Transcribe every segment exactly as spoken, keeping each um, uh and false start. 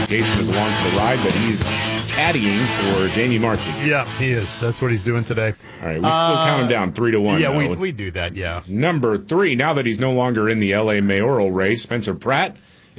Jason is along for the ride, but he's caddying for Jamie Marchi. Yeah, he is. That's what he's doing today. All right, we still uh, count him down three to one. Yeah, though. we we do that. Yeah. Number three. Now that he's no longer in the L A mayoral race, Spencer Pratt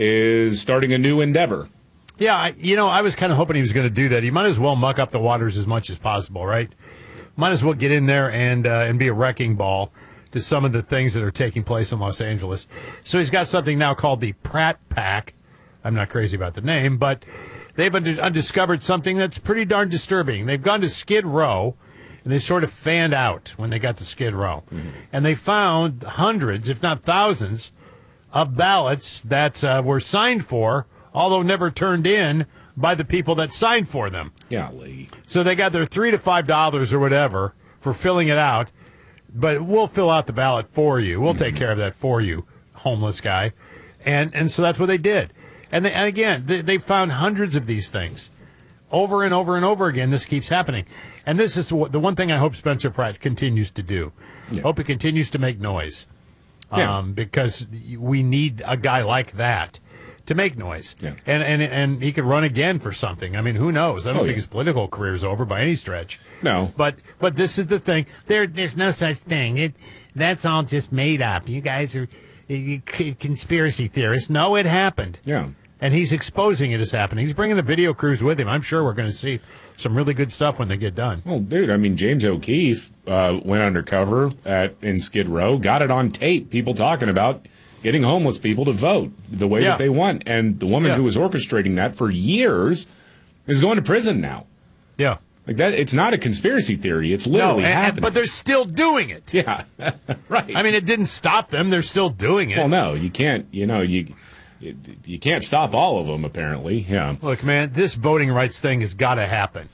is starting a new endeavor. Yeah, I, you know, I was kind of hoping he was going to do that. He might as well muck up the waters as much as possible, right? Might as well get in there and uh, and be a wrecking ball to some of the things that are taking place in Los Angeles. So he's got something now called the Pratt Pack. I'm not crazy about the name, but they've undiscovered something that's pretty darn disturbing. They've gone to Skid Row, and they sort of fanned out when they got to Skid Row. Mm-hmm. And they found hundreds, if not thousands, of ballots that uh, were signed for, although never turned in by the people that signed for them. Golly. So they got their three to five dollars or whatever for filling it out, but we'll fill out the ballot for you. We'll mm-hmm. take care of that for you, homeless guy. And and so that's what they did. And, they, and again, they, they found hundreds of these things. Over and over and over again, this keeps happening. And this is the one thing I hope Spencer Pratt continues to do. Yeah. Hope he continues to make noise. Yeah. Um, because we need a guy like that to make noise. Yeah. And, and and he could run again for something. I mean, who knows? I don't oh, think yeah. his political career is over by any stretch. No. But but this is the thing. There There's no such thing. It That's all just made up. You guys are uh, conspiracy theorists. No, it happened. Yeah. And he's exposing it as happening. He's bringing the video crews with him. I'm sure we're going to see some really good stuff when they get done. Well, dude, I mean, James O'Keefe uh, went undercover at in Skid Row, got it on tape, people talking about getting homeless people to vote the way yeah. that they want. And the woman yeah. who was orchestrating that for years is going to prison now. Yeah. Like that, it's not a conspiracy theory. It's literally no, and, happening. And, but they're still doing it. Yeah, right. I mean, it didn't stop them. They're still doing it. Well, no, you can't, you know, you... You can't stop all of them, apparently. Yeah. Look, man, this voting rights thing has got to happen.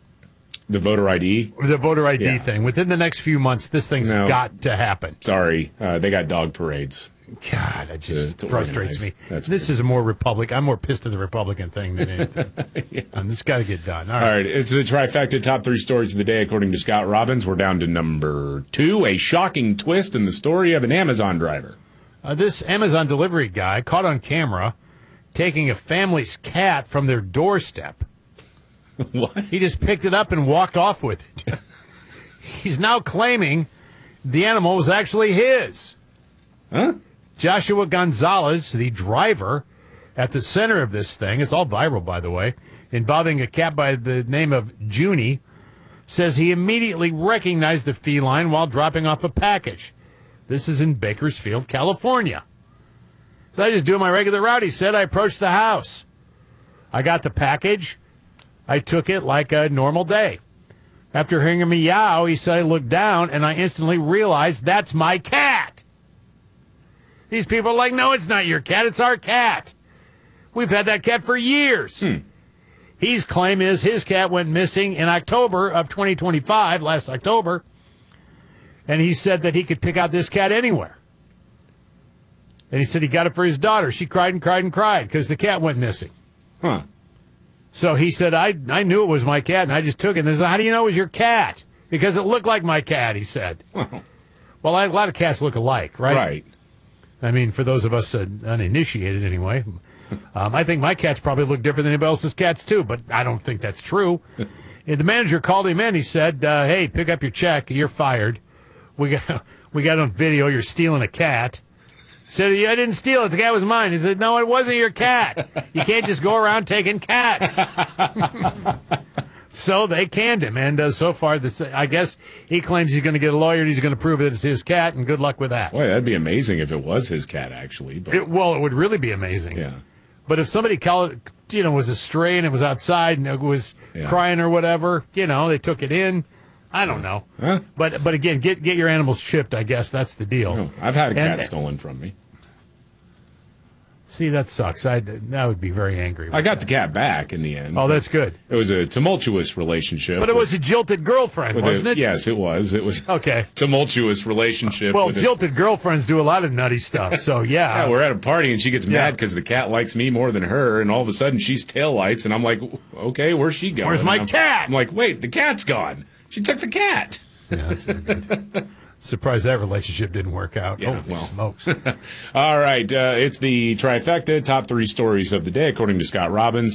The voter I D? The voter I D yeah. thing. Within the next few months, this thing's no. got to happen. Sorry. Uh, they got dog parades. God, it just to, to frustrates organize. me. That's this weird. is a more Republican. I'm more pissed at the Republican thing than anything. yeah. And this got to get done. All right. All right. It's the trifecta top three stories of the day, according to Scott Robbins. We're down to number two, a shocking twist in the story of an Amazon driver. Uh, this Amazon delivery guy caught on camera taking a family's cat from their doorstep. What? He just picked it up and walked off with it. He's now claiming the animal was actually his. Huh? Joshua Gonzalez, the driver at the center of this thing, it's all viral, by the way, involving a cat by the name of Junie, says he immediately recognized the feline while dropping off a package. This is in Bakersfield, California. So I just do my regular route. He said I approached the house. I got the package. I took it like a normal day. After hearing a meow, he said I looked down, and I instantly realized that's my cat. These people are like, no, it's not your cat. It's our cat. We've had that cat for years. Hmm. His claim is his cat went missing in October of twenty twenty-five, last October, and he said that he could pick out this cat anywhere. And he said he got it for his daughter. She cried and cried and cried because the cat went missing. Huh. So he said, I I knew it was my cat, and I just took it. And they said, how do you know it was your cat? Because it looked like my cat, he said. Well, well a lot of cats look alike, right? Right. I mean, for those of us uh, uninitiated anyway. Um, I think my cats probably look different than anybody else's cats, too, but I don't think that's true. The manager called him in. He said, uh, hey, pick up your check. You're fired. We got, we got on video you're stealing a cat. Said, yeah, I didn't steal it. The cat was mine. He said, no, it wasn't your cat. You can't just go around taking cats. So they canned him. And uh, so far, this, I guess he claims he's going to get a lawyer and he's going to prove that it's his cat, and good luck with that. Boy, that'd be amazing if it was his cat, actually. But it, well, it would really be amazing. Yeah. But if somebody called, you know, was a stray and it was outside and it was yeah. crying or whatever, you know, they took it in. I don't know. Huh? But but again, get get your animals chipped, I guess. That's the deal. No, I've had a cat and, stolen from me. See, that sucks. I that would be very angry. I got that. the cat back in the end. Oh, that's good. It was a tumultuous relationship. But it with, was a jilted girlfriend, wasn't a, it? Yes, it was. It was okay. Tumultuous relationship. Well, with jilted a, girlfriends do a lot of nutty stuff, so yeah. Yeah, we're at a party and she gets yeah. mad because the cat likes me more than her, and all of a sudden she's taillights, and I'm like, okay, where's she going? Where's my I'm, cat? I'm like, wait, the cat's gone. She took the cat. Yeah, that's not good. Surprised that relationship didn't work out. Yeah, Holy well. smokes. All right, uh, it's the trifecta, top three stories of the day, according to Scott Robbins.